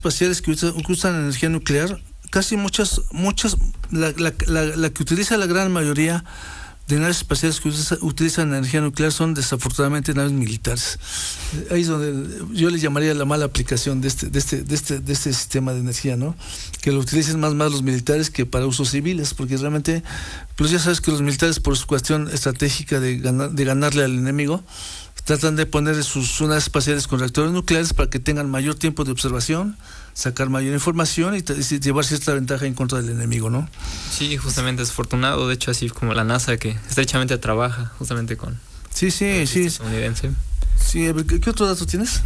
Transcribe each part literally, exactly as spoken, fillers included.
espaciales que usan, que usan energía nuclear, casi muchas, muchas, la, la, la, la que utiliza la gran mayoría de naves espaciales que utiliza, utilizan energía nuclear son desafortunadamente naves militares. Ahí es donde yo le llamaría la mala aplicación de este, de este, de este, de este sistema de energía, ¿no? Que lo utilicen más más los militares que para usos civiles, porque realmente, pues ya sabes que los militares, por su cuestión estratégica de ganar, de ganarle al enemigo, tratan de poner sus naves espaciales con reactores nucleares para que tengan mayor tiempo de observación, sacar mayor información y, y llevar cierta ventaja en contra del enemigo, ¿no? Sí, justamente es afortunado, de hecho, así como la NASA, que estrechamente trabaja justamente con sí, sí, con sí. estadounidense. Sí, a ver, ¿qué, ¿qué otro dato tienes?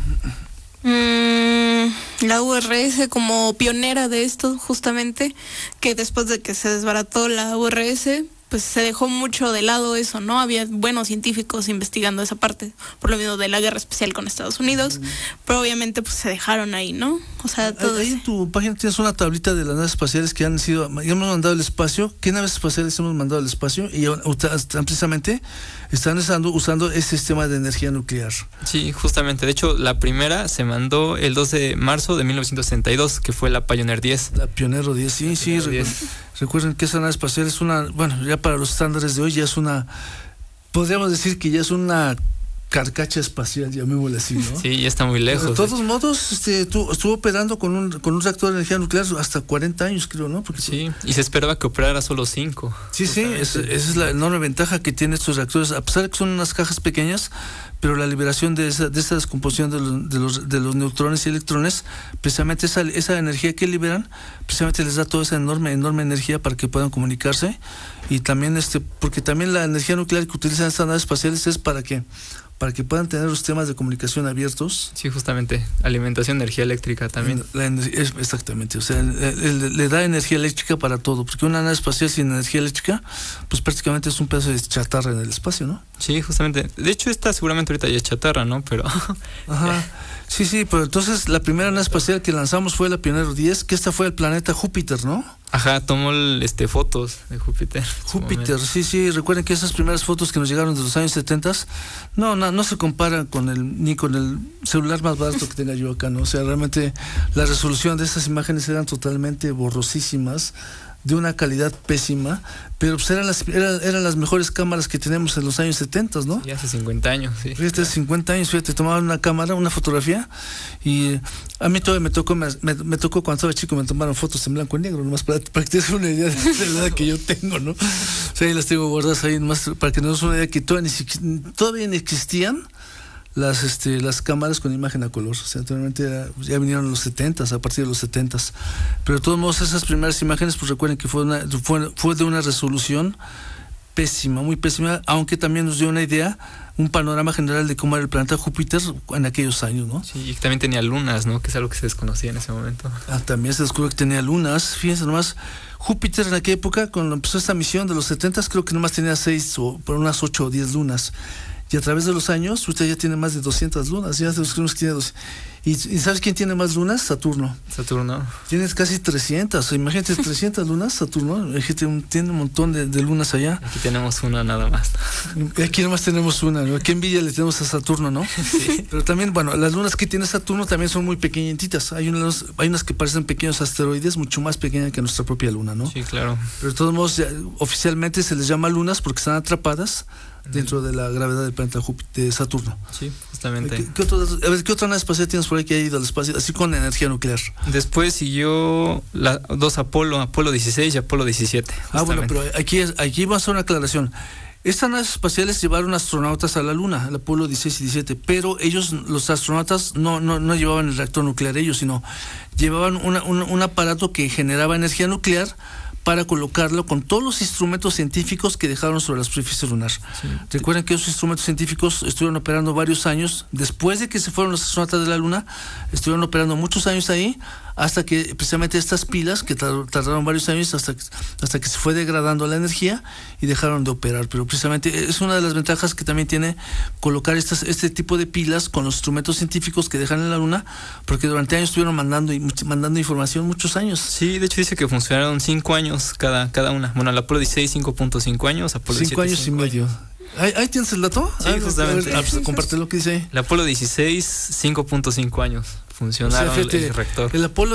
Mm, la U R S como pionera de esto, justamente, que después de que se desbarató la U R S, pues se dejó mucho de lado eso, ¿no? Había buenos científicos investigando esa parte, por lo menos de la guerra espacial con Estados Unidos, mm. pero obviamente pues se dejaron ahí, ¿no? O sea, todo ahí ese... en tu página tienes una tablita de las naves espaciales que han sido, ya hemos mandado al espacio. ¿Qué naves espaciales hemos mandado al espacio? Y precisamente están usando, usando ese sistema de energía nuclear. Sí, justamente. De hecho, la primera se mandó el dos de marzo de mil novecientos sesenta y dos, que fue la Pioneer diez. La Pioneer diez, sí, la sí. Pioneer Recuerden, diez. recuerden que esa nave espacial es una, bueno, ya para los estándares de hoy ya es una, podríamos decir que ya es una carcacha espacial, llamémosle así, ¿no? Sí, ya está muy lejos. De todos sí. modos, este, estuvo, estuvo operando con un, con un reactor de energía nuclear hasta cuarenta años, creo, ¿no? Porque sí, y se esperaba que operara solo cinco. Sí, sí, esa es la enorme ventaja que tienen estos reactores, a pesar de que son unas cajas pequeñas, pero la liberación de esa, de esa descomposición de los, de los, de los neutrones y electrones, precisamente esa, esa energía que liberan, precisamente les da toda esa enorme, enorme energía para que puedan comunicarse, y también este, porque también la energía nuclear que utilizan estas naves espaciales es para que para que puedan tener los sistemas de comunicación abiertos. Sí, justamente, alimentación, energía eléctrica también. La, la, es, exactamente, o sea, le, le, le da energía eléctrica para todo, porque una nave espacial sin energía eléctrica, pues prácticamente es un pedazo de chatarra en el espacio, ¿no? Sí, justamente. De hecho, esta seguramente ahorita ya es chatarra, ¿no? Pero... Ajá. Sí, sí, pero entonces la primera nave espacial que lanzamos fue la Pioneer diez, que esta fue el planeta Júpiter, ¿no? Ajá, tomó el, este, fotos de Júpiter. Júpiter, sí, sí, recuerden que esas primeras fotos que nos llegaron de los años setenta, no, no, no se comparan con el, ni con el celular más barato que tenga yo acá, ¿no? O sea, realmente la resolución de esas imágenes eran totalmente borrosísimas, de una calidad pésima, pero pues eran las eran, eran las mejores cámaras que tenemos en los años setenta, ¿no? Sí, hace cincuenta años, sí. Fíjate, hace cincuenta años, fíjate, tomaban una cámara, una fotografía, y a mí todavía me tocó, me, me tocó cuando estaba chico, me tomaron fotos en blanco y negro, nomás para, para que te des una idea de, de la edad que yo tengo, ¿no? O sea, ahí las tengo guardadas ahí, nomás para que nos des una idea que todavía ni, todavía ni existían las este las cámaras con imagen a color. O sea, actualmente era, ya vinieron los setentas, a partir de los setentas, pero de todos modos esas primeras imágenes, pues recuerden que fue una fue, fue de una resolución pésima, muy pésima, aunque también nos dio una idea, un panorama general de cómo era el planeta Júpiter en aquellos años, ¿no? Sí, y también tenía lunas, ¿no? Que es algo que se desconocía en ese momento. Ah, también se descubrió que tenía lunas. Fíjense nomás, Júpiter en aquella época, cuando empezó esta misión de los setentas, creo que nomás tenía seis o por unas ocho o diez lunas. Y a través de los años, usted ya tiene más de doscientas lunas. Ya descubrimos que tiene dos. ¿Y, ¿Y sabes quién tiene más lunas? Saturno. Saturno. Tienes casi trescientas. Imagínate, trescientas lunas, Saturno. Tiene un montón de, de lunas allá. Aquí tenemos una nada más. Aquí nomás tenemos una, ¿no? Qué envidia le tenemos a Saturno, ¿no? Sí. Pero también, bueno, las lunas que tiene Saturno también son muy pequeñitas. Hay unas, hay unas que parecen pequeños asteroides, mucho más pequeñas que nuestra propia luna, ¿no? Sí, claro. Pero de todos modos, ya, oficialmente se les llama lunas porque están atrapadas dentro de la gravedad del planeta Júpiter, de Saturno. Sí, justamente. ¿Qué, qué, otro, a ver, ¿qué otra nave espacial tienes por ahí que ha ido al espacio, así con energía nuclear? Después siguió la, dos Apolo, Apolo dieciséis y Apolo diecisiete. Ah, bueno, pero aquí, aquí va a hacer una aclaración. Estas naves espaciales llevaron astronautas a la Luna, el Apolo dieciséis y diecisiete, pero ellos, los astronautas, no, no, no llevaban el reactor nuclear ellos, sino llevaban una, una, un aparato que generaba energía nuclear para colocarlo con todos los instrumentos científicos que dejaron sobre la superficie lunar. Sí. Recuerden que esos instrumentos científicos estuvieron operando varios años, después de que se fueron los astronautas de la Luna, estuvieron operando muchos años ahí, hasta que precisamente estas pilas, que tardaron varios años hasta que, hasta que se fue degradando la energía y dejaron de operar. Pero precisamente es una de las ventajas que también tiene colocar estas, este tipo de pilas con los instrumentos científicos que dejan en la Luna, porque durante años estuvieron mandando, mandando información muchos años. Sí, de hecho dice que funcionaron cinco años cada, cada una. Bueno, el Apolo dieciséis, cinco punto cinco años, Apolo cinco años y medio. ¿Ahí, ahí tienes el dato? Sí, ah, justamente. A ver, ah, pues, comparte lo que dice ahí. El Apolo dieciséis, cinco punto cinco años funcionaron O sea, fíjate, el reactor. El Apolo